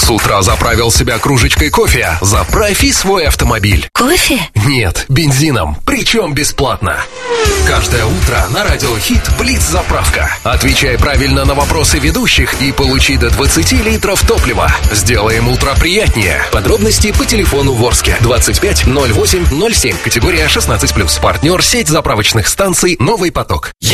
С утра заправил себя кружечкой кофе. Заправь и свой автомобиль. Кофе? Нет, бензином. Причем бесплатно. Каждое утро на Радио Хит Блиц-заправка. Отвечай правильно на вопросы ведущих и получи до 20 литров топлива. Сделаем утро приятнее. Подробности по телефону в Орске 25 08 07. Категория 16+. Партнер сеть заправочных станций «Новый поток».